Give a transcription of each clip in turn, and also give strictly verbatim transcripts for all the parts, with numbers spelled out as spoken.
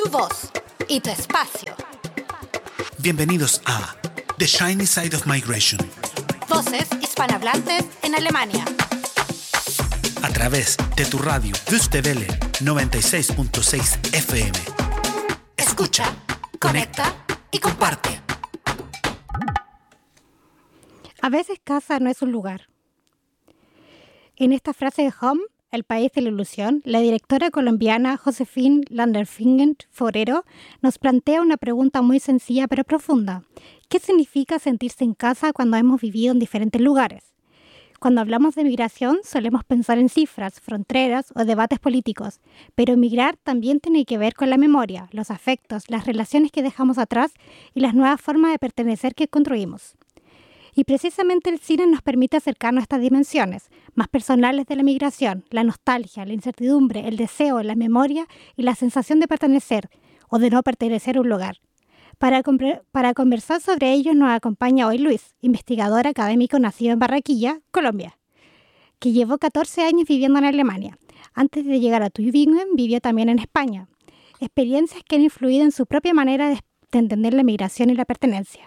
Tu voz y tu espacio. Bienvenidos a The Shiny Side of Migration. Voces hispanohablantes en Alemania. A través de tu radio Deutsche Welle noventa y seis punto seis F M. Escucha, conecta y comparte. A veces casa no es un lugar. En esta frase de Home, el país de la ilusión, la directora colombiana Josefine Landerfingen Forero nos plantea una pregunta muy sencilla pero profunda. ¿Qué significa sentirse en casa cuando hemos vivido en diferentes lugares? Cuando hablamos de migración solemos pensar en cifras, fronteras o debates políticos, pero emigrar también tiene que ver con la memoria, los afectos, las relaciones que dejamos atrás y las nuevas formas de pertenecer que construimos. Y precisamente el cine nos permite acercarnos a estas dimensiones más personales de la migración, la nostalgia, la incertidumbre, el deseo, la memoria y la sensación de pertenecer o de no pertenecer a un lugar. Para, para conversar sobre ello nos acompaña hoy Luis, investigador académico nacido en Barranquilla, Colombia, que llevó catorce años viviendo en Alemania. Antes de llegar a Tübingen vivió también en España. Experiencias que han influido en su propia manera de, de entender la migración y la pertenencia.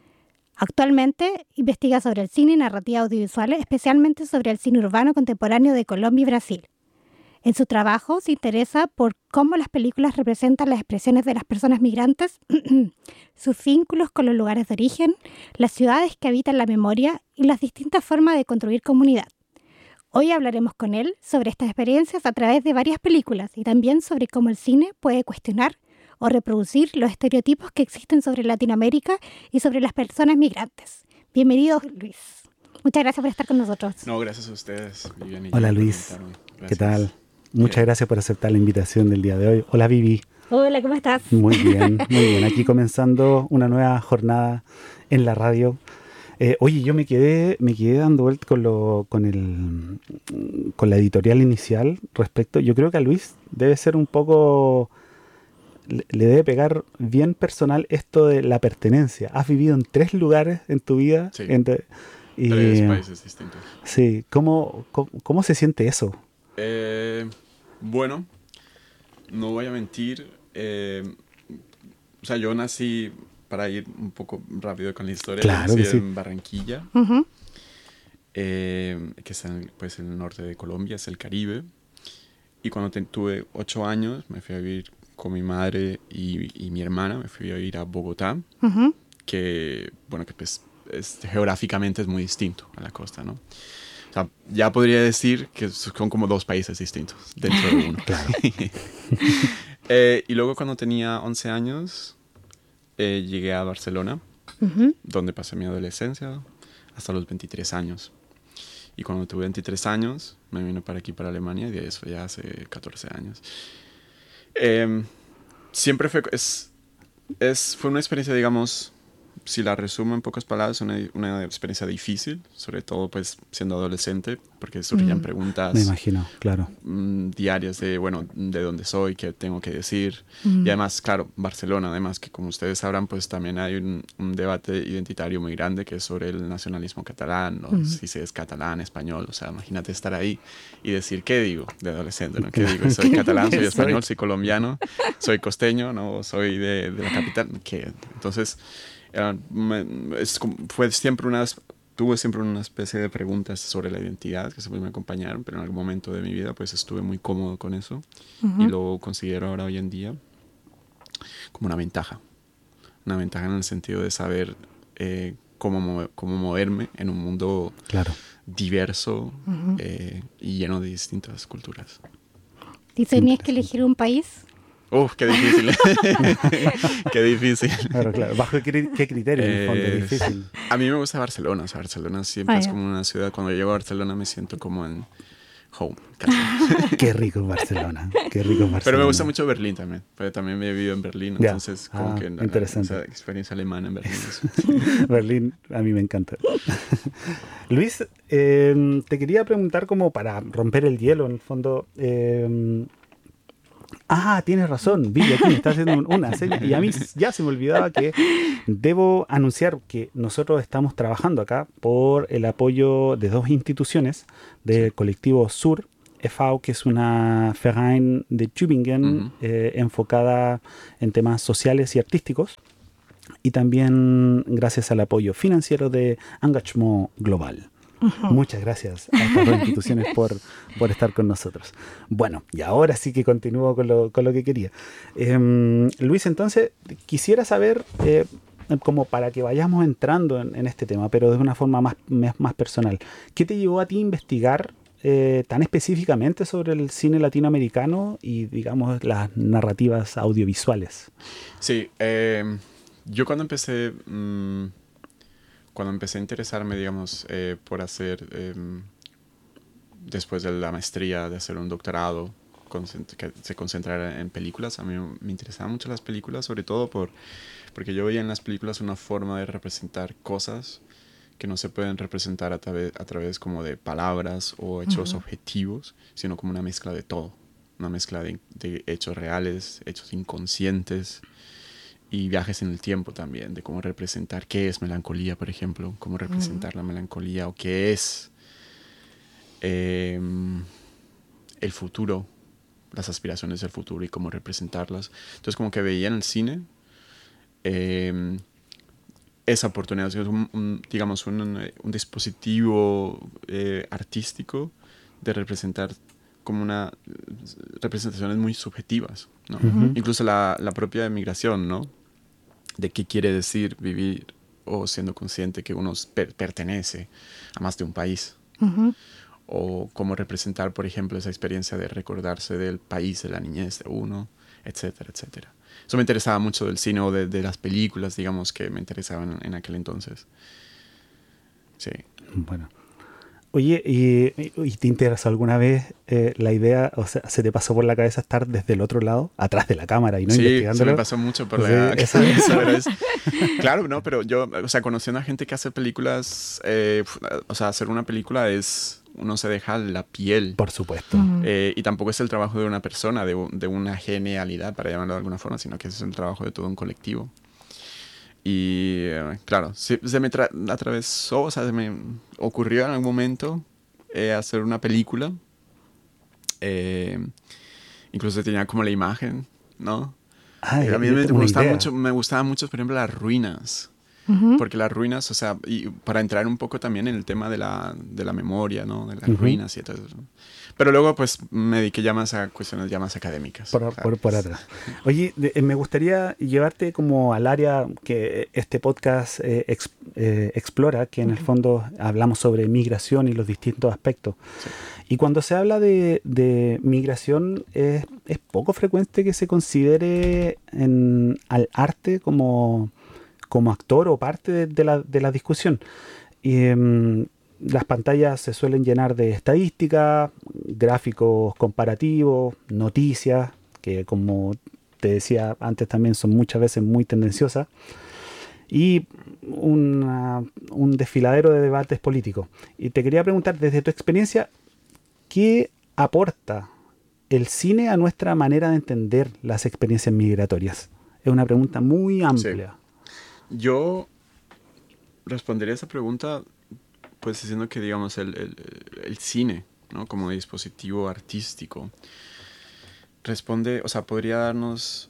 Actualmente investiga sobre el cine y narrativa audiovisuales, especialmente sobre el cine urbano contemporáneo de Colombia y Brasil. En su trabajo se interesa por cómo las películas representan las expresiones de las personas migrantes, sus vínculos con los lugares de origen, las ciudades que habitan la memoria y las distintas formas de construir comunidad. Hoy hablaremos con él sobre estas experiencias a través de varias películas y también sobre cómo el cine puede cuestionar o reproducir los estereotipos que existen sobre Latinoamérica y sobre las personas migrantes. Bienvenido, Luis. Muchas gracias por estar con nosotros. No, gracias a ustedes, Vivian. Hola, Luis. ¿Qué tal? Muchas gracias por aceptar la invitación del día de hoy. Hola, Vivi. Hola, ¿cómo estás? Muy bien, muy bien. Aquí comenzando una nueva jornada en la radio. Eh, oye, yo me quedé, me quedé dando vuelta con lo, con el, con la editorial inicial respecto. Yo creo que a Luis debe ser un poco, le, le debe pegar bien personal esto de la pertenencia. Has vivido en tres lugares en tu vida. Sí. Entre, y, tres países distintos. Sí. ¿Cómo, cómo, cómo se siente eso? Eh, bueno, no voy a mentir. Eh, o sea, yo nací, para ir un poco rápido con la historia, claro nací que sí. en Barranquilla, Uh-huh. eh, que está en, pues, en el norte de Colombia, es el Caribe. Y cuando te, tuve ocho años, me fui a vivir con mi madre y, y mi hermana, me fui a vivir a Bogotá, Uh-huh. que, bueno, que pues es, geográficamente es muy distinto a la costa, ¿no? O sea, ya podría decir que son como dos países distintos dentro de uno. Claro. eh, y luego cuando tenía once años, eh, llegué a Barcelona, Uh-huh. donde pasé mi adolescencia hasta los veintitrés años. Y cuando tuve veintitrés años, me vine para aquí, para Alemania, y de eso ya hace catorce años. Eh, siempre fue, es, es, fue una experiencia, digamos, si la resumo en pocas palabras, una, una experiencia difícil, sobre todo pues siendo adolescente, porque surgían Mm. preguntas Me imagino, claro. mm, diarias de, bueno, de dónde soy, qué tengo que decir. Mm. Y además, claro, Barcelona, además que como ustedes sabrán, pues también hay un, un debate identitario muy grande que es sobre el nacionalismo catalán, ¿no? Mm. Si se es catalán, español, o sea, imagínate estar ahí y decir, ¿qué digo de adolescente, no? ¿Qué digo? ¿Soy catalán, soy español, soy colombiano, soy costeño, no? ¿Soy de, de la capital? ¿Qué? Entonces... Era, me, es, fue siempre una, tuve siempre una especie de preguntas sobre la identidad que siempre me acompañaron, pero en algún momento de mi vida pues estuve muy cómodo con eso. Uh-huh. Y lo considero ahora hoy en día como una ventaja. Una ventaja en el sentido de saber eh, cómo, mover, cómo moverme en un mundo claro. diverso Uh-huh. eh, y lleno de distintas culturas. ¿Y tenías que elegir un país? Uf, qué difícil. Qué difícil. Claro, claro. ¿Bajo qué, qué criterio en el fondo? Eh, Es difícil. A mí me gusta Barcelona. O sea, Barcelona siempre ah, es ya. como una ciudad. Cuando llego a Barcelona me siento como en home. Casi. Qué rico es Barcelona. Qué rico es Barcelona. Pero me gusta mucho Berlín también. Porque también me he vivido en Berlín. Ya. Entonces, como Ah, que la, interesante. esa experiencia alemana en Berlín. Es... Berlín, a mí me encanta. Luis, eh, te quería preguntar como para romper el hielo, en el fondo. Eh, Ah, tienes razón, Vivi, aquí me está haciendo una serie y a mí ya se me olvidaba que debo anunciar que nosotros estamos trabajando acá por el apoyo de dos instituciones del colectivo Sur E V A, que es una Verein de Tübingen uh-huh. eh, enfocada en temas sociales y artísticos, y también gracias al apoyo financiero de Engagement Global. Uh-huh. Muchas gracias a estas dos instituciones por, por estar con nosotros. Bueno, y ahora sí que continúo con lo, con lo que quería. Eh, Luis, entonces, quisiera saber, eh, como para que vayamos entrando en, en este tema, pero de una forma más, más personal, ¿qué te llevó a ti a investigar Eh, tan específicamente sobre el cine latinoamericano y, digamos, las narrativas audiovisuales? Sí, eh, yo cuando empecé, mmm, cuando empecé a interesarme, digamos, eh, por hacer, eh, después de la maestría, de hacer un doctorado que se concentrara en películas, a mí me interesaban mucho las películas, sobre todo por, porque yo veía en las películas una forma de representar cosas que no se pueden representar a través, a través como de palabras o hechos uh-huh. objetivos, sino como una mezcla de todo. Una mezcla de, de hechos reales, hechos inconscientes y viajes en el tiempo también, de cómo representar qué es melancolía, por ejemplo, cómo representar uh-huh. la melancolía o qué es eh, el futuro, las aspiraciones del futuro y cómo representarlas. Entonces como que veía en el cine eh, esa oportunidad, un, un, digamos, un, un dispositivo eh, artístico de representar como una representaciones muy subjetivas, ¿no? Uh-huh. Incluso la, la propia migración, ¿no? De qué quiere decir vivir o siendo consciente que uno per- pertenece a más de un país. Uh-huh. O cómo representar, por ejemplo, esa experiencia de recordarse del país, de la niñez de uno, etcétera, etcétera. Eso me interesaba mucho del cine o de, de las películas, digamos, que me interesaban en aquel entonces. Sí. Bueno. Oye, ¿y, y te interesó alguna vez eh, la idea, o sea, se te pasó por la cabeza estar desde el otro lado, atrás de la cámara y no sí, investigándolo? Sí, se me pasó mucho por la sí, cabeza. Pero es, claro, no, pero yo, o sea, conociendo a gente que hace películas, eh, o sea, hacer una película es... uno se deja la piel. Por supuesto. Uh-huh. Eh, y tampoco es el trabajo de una persona, de, de una genialidad, para llamarlo de alguna forma, sino que es el trabajo de todo un colectivo. Y, eh, claro, se, se me tra- atravesó, o sea, se me ocurrió en algún momento eh, hacer una película. Eh, incluso tenía como la imagen, ¿no? Ah, eh, a mí me, me, gustaba mucho, me gustaban mucho, por ejemplo, las ruinas. Uh-huh. Porque las ruinas, o sea, y para entrar un poco también en el tema de la, de la memoria, ¿no? De las uh-huh. ruinas y todo eso. Pero luego, pues, me dediqué ya más a cuestiones ya más académicas. Por, por, por atrás. Oye, de, me gustaría llevarte como al área que este podcast eh, ex, eh, explora, que en uh-huh. el fondo hablamos sobre migración y los distintos aspectos. Sí. Y cuando se habla de, de migración, es, es poco frecuente que se considere en, al arte como... como actor o parte de, de, la, de la discusión. Y, um, las pantallas se suelen llenar de estadísticas, gráficos comparativos, noticias, que como te decía antes también son muchas veces muy tendenciosas, y una, un desfiladero de debates políticos. Y te quería preguntar, desde tu experiencia, ¿qué aporta el cine a nuestra manera de entender las experiencias migratorias? Es una pregunta muy amplia. Sí. Yo respondería a esa pregunta pues diciendo que, digamos, el, el, el cine, ¿no? Como dispositivo artístico responde, o sea, podría darnos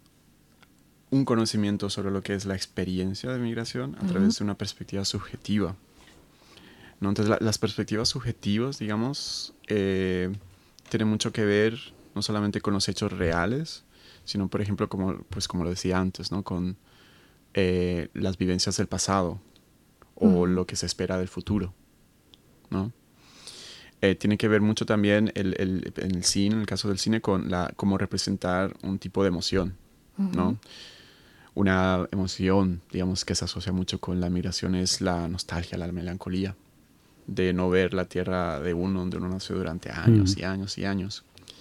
un conocimiento sobre lo que es la experiencia de migración a uh-huh. través de una perspectiva subjetiva, ¿no? Entonces la, las perspectivas subjetivas, digamos, eh, tienen mucho que ver no solamente con los hechos reales, sino, por ejemplo, como, pues, como lo decía antes, ¿no? Con Eh, las vivencias del pasado o uh-huh. lo que se espera del futuro, ¿no? Eh, tiene que ver mucho también el, el, en el cine, en el caso del cine, con la, cómo representar un tipo de emoción, uh-huh. ¿no? Una emoción, digamos, que se asocia mucho con la migración es la nostalgia, la melancolía de no ver la tierra de uno, donde uno nació durante años uh-huh. y años y años.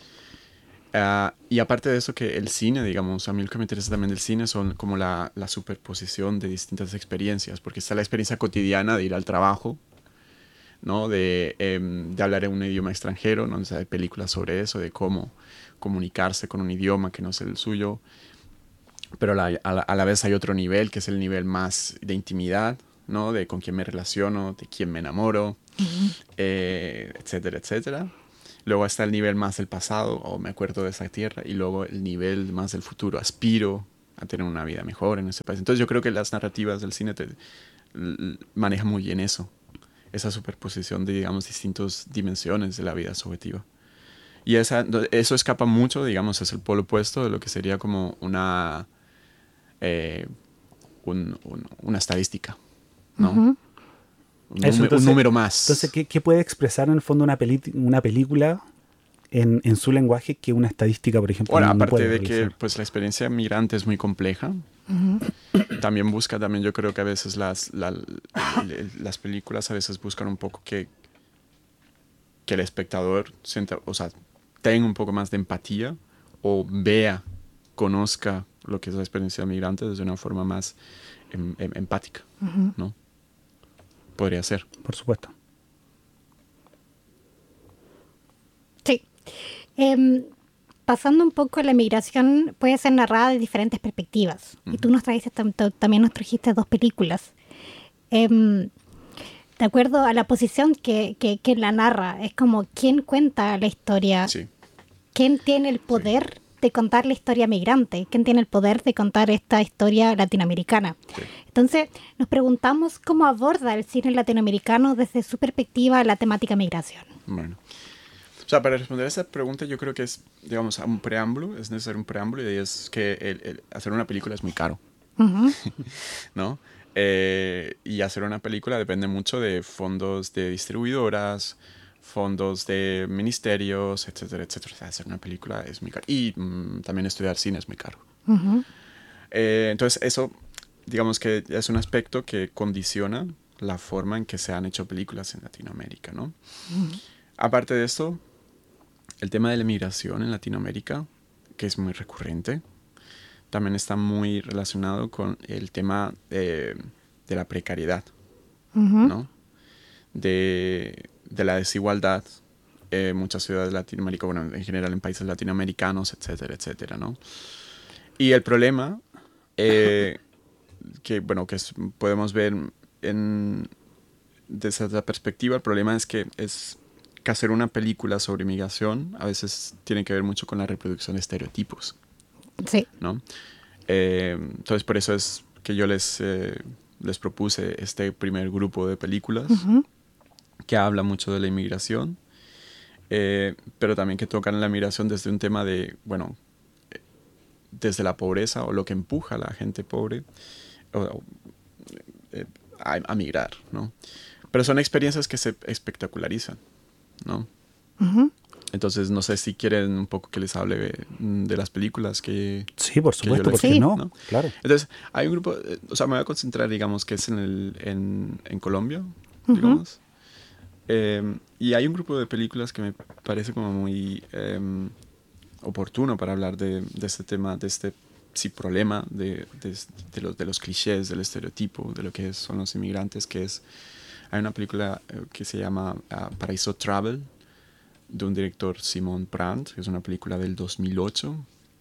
Uh, y aparte de eso, que el cine, digamos, a mí lo que me interesa también del cine son como la, la superposición de distintas experiencias, porque está la experiencia cotidiana de ir al trabajo, ¿no? De, eh, de hablar en un idioma extranjero, ¿no? O sea, hay películas sobre eso, de cómo comunicarse con un idioma que no es el suyo, pero la, a, la, a la vez hay otro nivel, que es el nivel más de intimidad, ¿no? De con quién me relaciono, de quién me enamoro, uh-huh. eh, etcétera, etcétera. Luego está el nivel más del pasado, o me acuerdo de esa tierra, y luego el nivel más del futuro, aspiro a tener una vida mejor en ese país. Entonces yo creo que las narrativas del cine te, l, manejan muy bien eso, esa superposición de, digamos, distintas dimensiones de la vida subjetiva. Y esa, eso escapa mucho, digamos, es el polo opuesto de lo que sería como una, eh, un, un, una estadística, ¿no? Uh-huh. Un, Eso, número, entonces, un número más. Entonces, ¿qué, qué puede expresar en el fondo una, peli una película en, en su lenguaje que una estadística, por ejemplo? Bueno, no, aparte no puede de realizar? que pues, la experiencia migrante es muy compleja, uh-huh. también busca, también yo creo que a veces las, la, las películas a veces buscan un poco que, que el espectador sienta, o sea, tenga un poco más de empatía o vea, conozca lo que es la experiencia migrante desde una forma más em, em, empática, uh-huh. ¿no? Podría ser. Por supuesto. Sí. Eh, pasando un poco, la migración puede ser narrada de diferentes perspectivas. Uh-huh. Y tú nos trajiste, también nos trajiste dos películas. Eh, de acuerdo a la posición que, que, que la narra, es como quién cuenta la historia. Sí. ¿Quién tiene el poder sí. de contar la historia migrante? ¿Quién tiene el poder de contar esta historia latinoamericana? Sí. Entonces, nos preguntamos cómo aborda el cine latinoamericano desde su perspectiva la temática migración. Bueno, o sea, para responder a esa pregunta yo creo que es, digamos, un preámbulo, es necesario un preámbulo, y es que el, el hacer una película es muy caro, uh-huh. ¿no? Eh, y hacer una película depende mucho de fondos de distribuidoras, fondos de ministerios, etcétera, etcétera. O sea, hacer una película es muy caro. Y mmm, también estudiar cine es muy caro. Uh-huh. eh, entonces, eso, digamos que es un aspecto que condiciona la forma en que se han hecho películas en Latinoamérica, ¿no? Uh-huh. Aparte de esto, el tema de la migración en Latinoamérica, que es muy recurrente, también está muy relacionado con el tema de, de la precariedad, uh-huh. ¿no? De... de la desigualdad en eh, muchas ciudades de Latinoamérica, bueno, en general en países latinoamericanos, etcétera, etcétera, ¿no? Y el problema eh, que, bueno, que es, podemos ver en, desde esa perspectiva, el problema es que es que hacer una película sobre migración a veces tiene que ver mucho con la reproducción de estereotipos. Sí. ¿No? Eh, entonces, por eso es que yo les, eh, les propuse este primer grupo de películas, uh-huh. que habla mucho de la inmigración, eh, pero también que tocan la migración desde un tema de, bueno, eh, desde la pobreza o lo que empuja a la gente pobre o, o, eh, a, a migrar, ¿no? Pero son experiencias que se espectacularizan, ¿no? Uh-huh. Entonces, no sé si quieren un poco que les hable de, de las películas que... Sí, por supuesto, ¿por qué no? ¿no? Claro. Entonces, hay un grupo, eh, o sea, me voy a concentrar, digamos, que es en, el, en, en Colombia, uh-huh. digamos. Eh, y hay un grupo de películas que me parece como muy eh, oportuno para hablar de, de este tema, de este sí, problema de, de, de, los, de los clichés, del estereotipo, de lo que es, son los inmigrantes, que es... Hay una película eh, que se llama uh, Paraíso Travel, de un director, Simón Brandt, que es una película del dos mil ocho,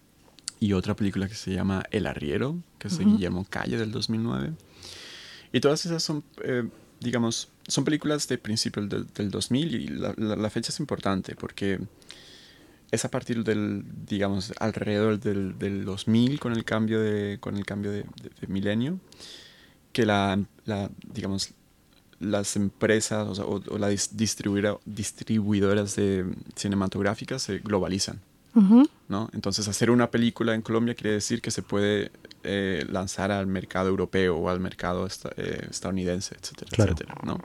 y otra película que se llama El Arriero, que es de uh-huh. Guillermo Calle, del dos mil nueve. Y todas esas son, eh, digamos, son películas de principios del, del dos mil, y la, la, la fecha es importante porque es a partir del, digamos, alrededor del, del dos mil, con el cambio de, con el cambio de, de, de milenio, que la, la digamos, las empresas o, sea, o, o las distribuidora, distribuidoras de cinematográficas se globalizan, uh-huh. ¿no? Entonces, hacer una película en Colombia quiere decir que se puede eh, lanzar al mercado europeo o al mercado esta, eh, estadounidense, etcétera, claro. etcétera, ¿no?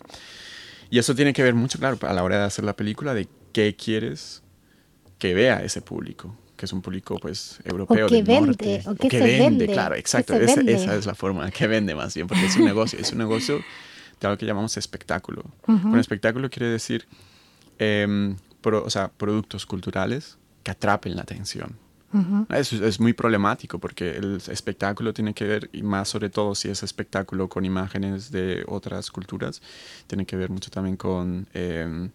Y eso tiene que ver mucho, claro, a la hora de hacer la película, de qué quieres que vea ese público, que es un público, pues, europeo o que del vende, norte. O que, o que se vende, vende, claro, exacto. Esa, esa es la forma, que vende más bien, porque es un negocio, es un negocio de algo que llamamos espectáculo. Uh-huh. Con espectáculo quiere decir, eh, pro, o sea, productos culturales que atrapen la atención. Uh-huh. Es, es muy problemático porque el espectáculo tiene que ver, y más sobre todo si es espectáculo con imágenes de otras culturas, tiene que ver mucho también con eh,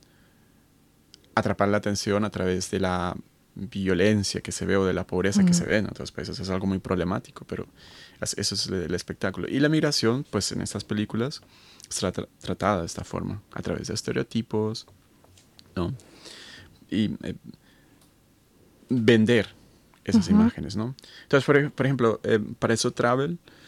atrapar la atención a través de la violencia que se ve o de la pobreza uh-huh. que se ve en otros países. Es algo muy problemático, pero eso es el, el espectáculo. Y la migración, pues en estas películas, es tra- tratada de esta forma, a través de estereotipos, ¿no? y eh, vender esas uh-huh. imágenes, ¿no? Entonces, por, por ejemplo, eh, para eso Travel